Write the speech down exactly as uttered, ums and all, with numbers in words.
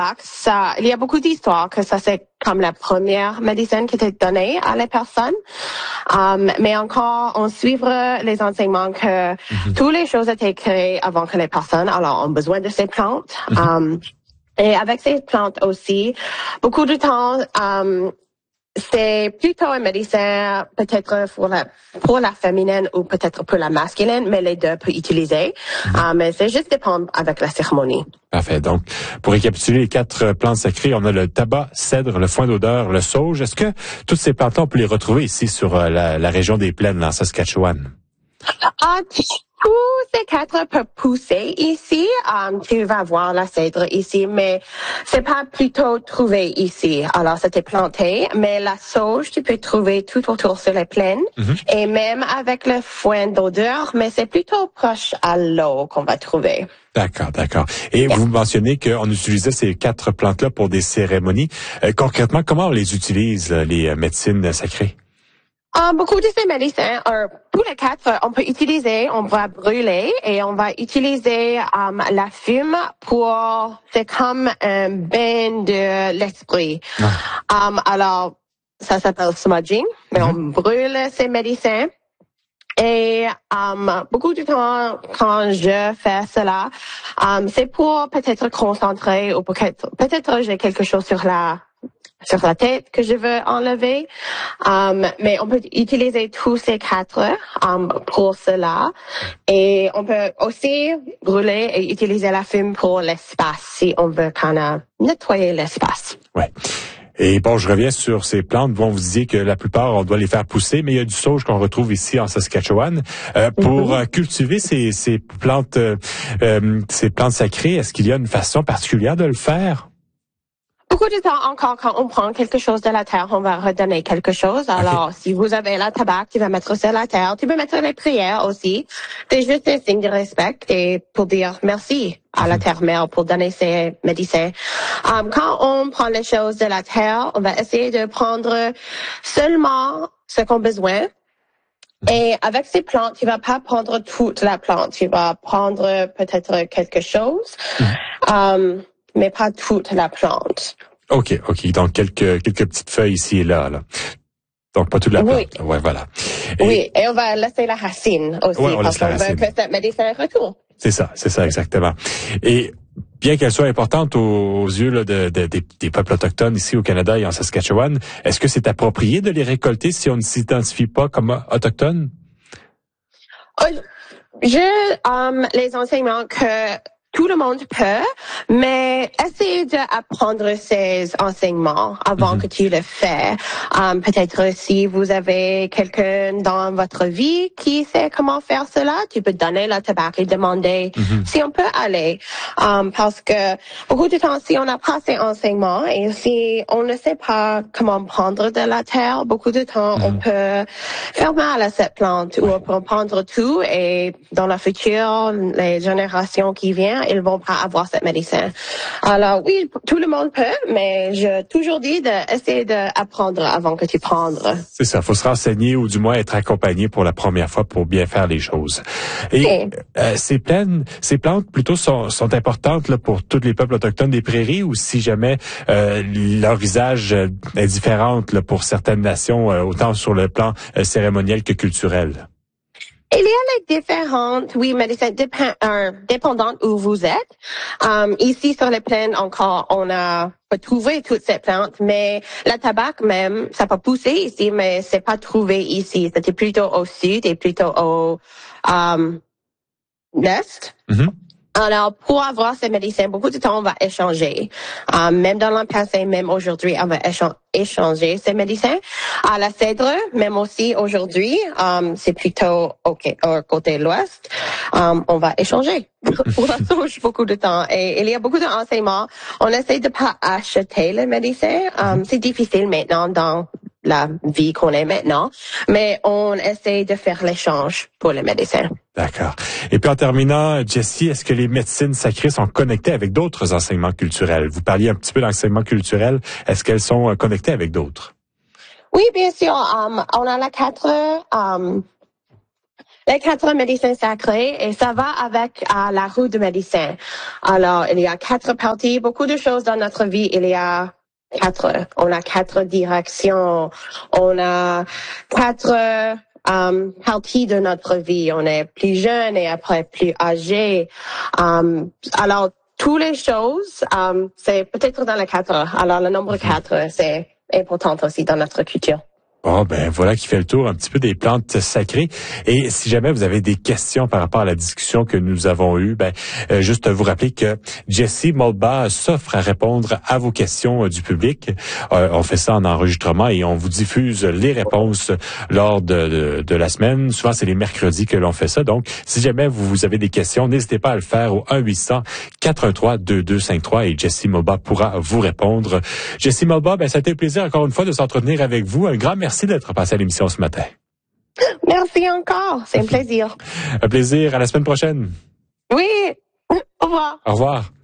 Ça, il y a beaucoup d'histoires que ça c'est comme la première médecine qui était donnée à les personnes. Um, mais encore, on suivra les enseignements que mm-hmm. toutes les choses étaient créées avant que les personnes alors ont besoin de ces plantes. Mm-hmm. Um, et avec ces plantes aussi, beaucoup de temps, um, c'est plutôt un médecin peut-être pour la pour la féminine ou peut-être pour la masculine, mais les deux peuvent utiliser. Mm-hmm. Uh, mais c'est juste dépendre avec la cérémonie. Parfait. Donc, pour récapituler les quatre plantes sacrées, on a le tabac, cèdre, le foin d'odeur, le sauge. Est-ce que toutes ces plantes-là, on peut les retrouver ici sur la, la région des Plaines, en Saskatchewan? Ah, tous ces quatre peuvent pousser ici. Um, tu vas voir la cèdre ici, mais c'est pas plutôt trouvé ici. Alors, c'était planté, mais la sauge, tu peux trouver tout autour sur les plaines mm-hmm. et même avec le foin d'odeur, mais c'est plutôt proche à l'eau qu'on va trouver. D'accord, d'accord. Et yeah. vous mentionnez qu'on utilisait ces quatre plantes-là pour des cérémonies. Euh, concrètement, comment on les utilise, les médecines sacrées? Um, beaucoup de ces médecins, euh, tous les quatre, on peut utiliser, on va brûler et on va utiliser um, la fume pour, c'est comme un bain de l'esprit. Ah. Um, alors, ça s'appelle smudging, mais mm-hmm. on brûle ces médecins. Et um, beaucoup de temps, quand je fais cela, um, c'est pour peut-être concentrer ou peut-être, peut-être j'ai quelque chose sur la sur la tête que je veux enlever. Um, mais on peut utiliser tous ces quatre um, pour cela. Et on peut aussi brûler et utiliser la fume pour l'espace si on veut quand même nettoyer l'espace. Ouais. Et bon, je reviens sur ces plantes. Bon, vous disiez que la plupart, on doit les faire pousser, mais il y a du sauge qu'on retrouve ici en Saskatchewan. Euh, pour mm-hmm. cultiver ces, ces plantes, euh, ces plantes sacrées, est-ce qu'il y a une façon particulière de le faire? Beaucoup de temps encore, quand on prend quelque chose de la terre, on va redonner quelque chose. Alors, okay. si vous avez la tabac, tu vas mettre sur la terre. Tu peux mettre les prières aussi. C'est juste un signe de respect et pour dire merci à la terre-mère pour donner ses médecins. Um, quand on prend les choses de la terre, on va essayer de prendre seulement ce qu'on a besoin. Et avec ces plantes, tu vas pas prendre toute la plante. Tu vas prendre peut-être quelque chose. Um, mais pas toute la plante. OK, OK. Donc, quelques, quelques petites feuilles ici et là, là. Donc, pas toute la plante. Oui. Ouais, voilà. Et, oui, et on va laisser la racine aussi, ouais, on parce qu'on veut que cette médecin retourne. C'est ça, c'est ça, exactement. Et bien qu'elle soit importante aux, aux yeux là, de, de, des, des peuples autochtones ici au Canada et en Saskatchewan, est-ce que c'est approprié de les récolter si on ne s'identifie pas comme autochtone? Oh, je, um, les enseignements que tout le monde peut, mais essayez d'apprendre ces enseignements avant mm-hmm. que tu le fais. Um, peut-être si vous avez quelqu'un dans votre vie qui sait comment faire cela, tu peux donner le tabac et demander mm-hmm. si on peut aller. Um, parce que beaucoup de temps, si on n'a pas ces enseignements et si on ne sait pas comment prendre de la terre, beaucoup de temps, mm-hmm. on peut faire mal à cette plante ou on peut prendre tout et dans le futur, les générations qui viennent, ils vont pas avoir cette médecine. Alors oui, tout le monde peut, mais je toujours dit d'essayer d'apprendre avant que tu prennes. C'est ça, faut se renseigner ou du moins être accompagné pour la première fois pour bien faire les choses. Et okay. euh, ces plantes, ces plantes plutôt sont, sont importantes là, pour tous les peuples autochtones des prairies ou si jamais euh, leur usage est différent là, pour certaines nations, euh, autant sur le plan euh, cérémoniel que culturel. Il y a les différentes, oui, mais c'est dépend, euh, dépendant où vous êtes. Um, ici, sur les plaines, encore, on a pas trouvé toutes ces plantes, mais la tabac même, ça peut pousser ici, mais c'est pas trouvé ici. C'était plutôt au sud et plutôt au um, est. Mm-hmm. Alors, pour avoir ces médecins, beaucoup de temps, on va échanger. Um, même dans le passé, même aujourd'hui, on va écha- échanger ces médecins. À la cèdre, même aussi aujourd'hui, um, c'est plutôt okay, au côté de l'ouest, um, on va échanger. Pour la sauge, beaucoup de temps. Et il y a beaucoup d'enseignements. On essaie de pas acheter les médecins. Um, c'est difficile maintenant dans la vie qu'on est maintenant, mais on essaie de faire l'échange pour les médecins. D'accord. Et puis en terminant, Jessie, est-ce que les médecines sacrées sont connectées avec d'autres enseignements culturels? Vous parliez un petit peu d'enseignement culturel. Est-ce qu'elles sont connectées avec d'autres? Oui, bien sûr. Um, on a la quatre... Um, les quatre médecins sacrés et ça va avec euh, la roue de médecin. Alors, il y a quatre parties, beaucoup de choses dans notre vie. Il y a quatre, on a quatre directions, on a quatre um, parties de notre vie. On est plus jeune et après plus âgé. Um, alors, toutes les choses, um, c'est peut-être dans les quatre. Alors, le nombre quatre, c'est important aussi dans notre culture. Bon, ben voilà qui fait le tour un petit peu des plantes sacrées. Et si jamais vous avez des questions par rapport à la discussion que nous avons eue, ben euh, juste vous rappeler que Jessie Mulbach s'offre à répondre à vos questions euh, du public. Euh, on fait ça en enregistrement et on vous diffuse les réponses lors de, de, de la semaine. Souvent, c'est les mercredis que l'on fait ça. Donc, si jamais vous, vous avez des questions, n'hésitez pas à le faire au un huit cents, quatre un trois, deux deux cinq trois et Jessie Mulbach pourra vous répondre. Jessie Mulbach, ben ça a été un plaisir encore une fois de s'entretenir avec vous. Un grand merci. Merci d'être passé à l'émission ce matin. Merci encore. C'est un plaisir. Un plaisir. À la semaine prochaine. Oui. Au revoir. Au revoir.